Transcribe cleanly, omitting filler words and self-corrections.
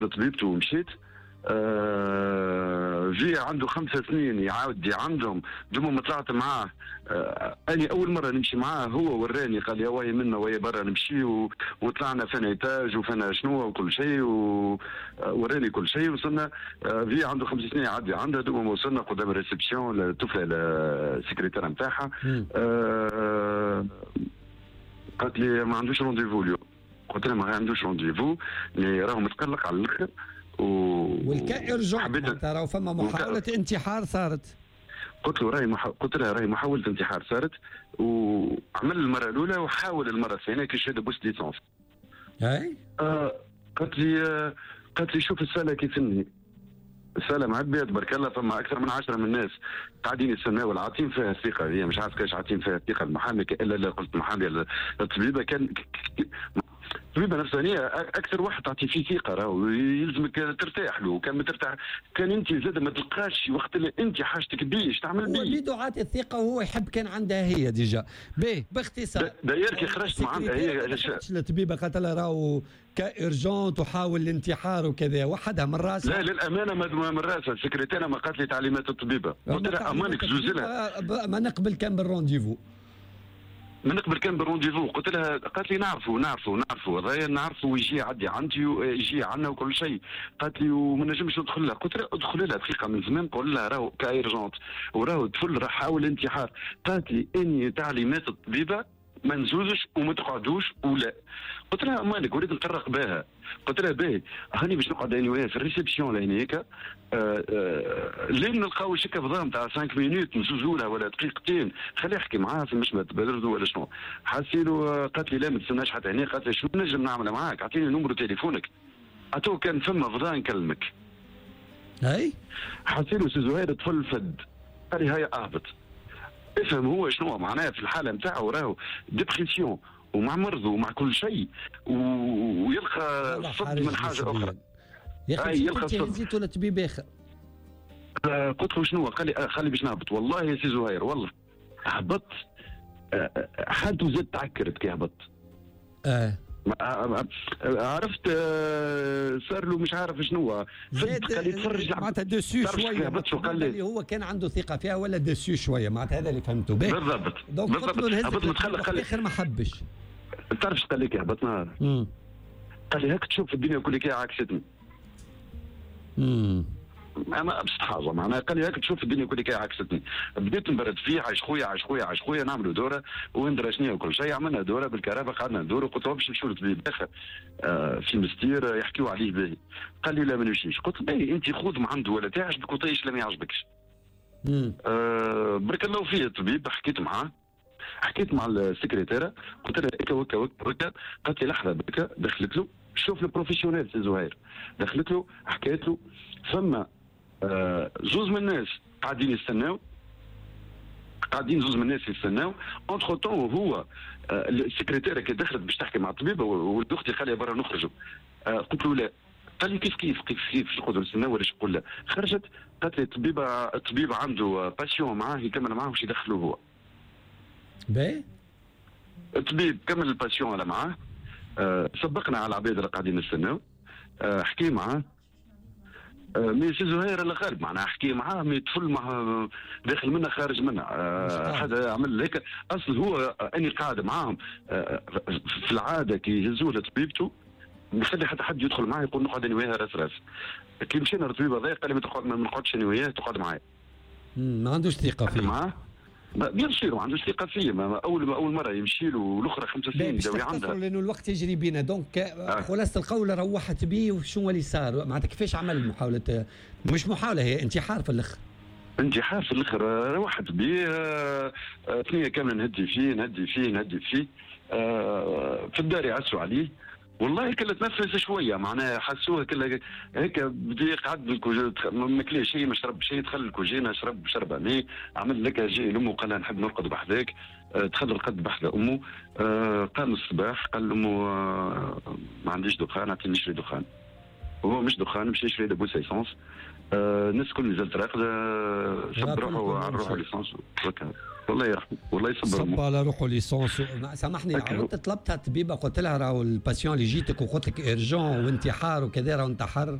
طبيبته ومشيت. جي عنده 5 سنين يعاود عندهم دوما طلعت معاه. اني اول مره نمشي معاه هو وراني قال لي واي منا ويا برا نمشي وطلعنا فينا ايتاج وفينا شنو وكل شيء ووراني كل شيء. وصلنا في عنده 5 سنين يعدي عندها دوما وصلنا قدام الريسبسيون الطفله السكرتيره نتاعها. قالت لي ما عندوش رونديفو اليوم. قلت لها ما عندوش رونديفو راهو متقلق على الاخر والكائر معناتها راهو فما محاولة انتحار صارت. قلت لها راهي محاولة انتحار صارت، وعمل المرة الأولى وحاول المرة الثانية كي شهد بوست ليسونس. أي؟ قالت لي شوف السالة كيف اني السالة معبية تبارك الله، فما أكثر من 10 من الناس قاعدين يستناو عاطين فيها الثقة. هي مش عارف كاش عاطين فيها الثقة المحامي إلا قلت المحامي الطبيبة كان الطبيبه نفسانيه اكثر واحد تعطي فيه ثقه، راهو يلزمك ترتاح له. كان ما ترتاح كان انت زاد ما تلقاش وقت اللي انت حاجتك بيش تعمل بيه. هو بيدو عاطي الثقه وهو يحب كان عندها هي ديجا. باختصار داير كي خرجت مع عندها هي الطبيبه قالت لها راهو كايرجون تحاول الانتحار وكذا، وحدها من راسها. لا للامانه من راسها السكرتيره ما قالت لي تعليمات الطبيبه. قلت لها امانك زوزلها ما نقبل كان بالرونديفو. من قبل كان بالرونديفو. قلت لها قالت لي نعرفوا هذايا نعرفوا ويجي يعدي عندي ويجي عندنا وكل شيء. قالت لي وما نجمش ندخل لها. قلت لها ادخلي لها دقيقه من زمان قول لها راهو كايرجونت وراهو طفل راح حاول انتحار. قالت لي اني تعليمات الطبيبه ما نزوزش وما تقعدوش ولا. قلت لها مالك وليت نطرق بها. قلت لها باهي هاني باش نقعد انا وياه في الريسبسيون لهنيك لين نلقاو شكا فضام تاع 5 مينوت نزوزولها ولا دقيقتين خليه يحكي معاه في مش تبادردوا ولا شنو. حاسيلو قالت لي لا ما تستناش حتى هنا. قالت لي شنو نجم نعمل معاك اعطيني نمرو تليفونك. عطوه كان فما فضا نكلمك. اي حاسيلو سي زهير طفل فد. قال لي هيا اهبط افهم هو شنو معناه في الحاله نتاعو راهو ديبرسيون ومع مرضه ومع كل شيء ويلقى صد من حاجه اخرى. يا اخي يلقى صد. هزيت ولا طبيب اخر؟ قلت له شنو؟ قال لي خلي باش نهبط. والله يا سي زهير والله هبطت حالته زاد تعكرت كي هبط. عرفت صار له مش عارف شنو قال يتفرج معناتها دسو شويه. قال لي هو كان عنده ثقه فيها ولا دسو شويه معناتها هذا اللي فهمته به بالضبط. دونك قلت له نهزك في الاخر ما حبش. تعرف قال لي كي هبط نهار قال لي هاك تشوف الدنيا كل كي عكستني. انا ابسط حاجه معناها قال لي هاك تشوف الدنيا كل كي عكستني. بديت نبرد فيه عايش خويا نعملوا دوره وندرسني وكل شيء. عملنا دوره بالكرافه قعدنا ندوروا. قلت له باش نمشيو لطبيب اخر في مستير يحكيوا عليه باهي. قال لي لا ما نمشيش. قلت باهي انت خذ من عنده ولا تعجبك وطيش لا ما يعجبكش. بارك الله فيه الطبيب. حكيت مع السكرتيره قلت لها هكا. قالت لي لحظه بكا. دخلت له شوف البروفيسيونيل سي زهير. دخلت له حكيت له فما زوز من الناس قاعدين زوز من الناس يستناو. اونتخ طون هو السكرتيره كي دخلت باش تحكي مع الطبيبه واختي خليها برا نخرجوا. قلت له لا. قال لي كيف نقعدوا نستناو ولا نقول لا. خرجت قالت لي الطبيب عنده باسيون معاه يكمل معاه واش يدخلوا هو. باهي الطبيب كمل الباسيون على معاه. سبقنا على العباد اللي قاعدين نستناو. حكي معاه مي سي زهير اللي خارج معناها حكي معاه مي طفل مع داخل منها خارج منها. هذا عمل هيك اصل هو اني قاعد معاهم في العاده كي يهزوه لطبيبته بيخلي حتى حد يدخل معاه يقول نقعد انا وياها راس. كي مشينا للطبيب هذا قال لي ما نقعدش انا وياه تقعد معايا. ما عندوش ثقه فيه معاه. بيان سور ما عندوش ثقه فيه. اول مره يمشي له والاخرى 5 سنين يداوي عندها لانه الوقت يجري بينا. دونك خلاصه القول روحت بيه وشنو اللي صار معناتها كيفاش عمل محاوله مش محاوله هي انتحار في الاخر. انتحار في الاخر. روحت بيه ثنيه كامله نهدي فيه في الدار يعسوا عليه. والله كله تنفس شويه معناها حسوها كلها هيك بدا يقعد ما ماكليش شيء ما شرب شيء. دخل الكوجينه شرب مي عمل لك جاي لامه قال لها نحب نرقد بحذاك. دخل رقد بحذا امه. قام الصباح قال لامه ما عنديش دخان اعطيني نشري دخان. هو مش دخان، مش يشري لابوس ايسونس. الناس الكل نزلت راقده، صب روحه على روحه ليسونس. والله يرحمه، والله يصبر. صب على روحه ليسونس. سامحني، عودت طلبتها الطبيبه، قلت لها راهو الباسيون اللي جيتك وقلت لك ارجون وانتحار وكذا راهو انتحر.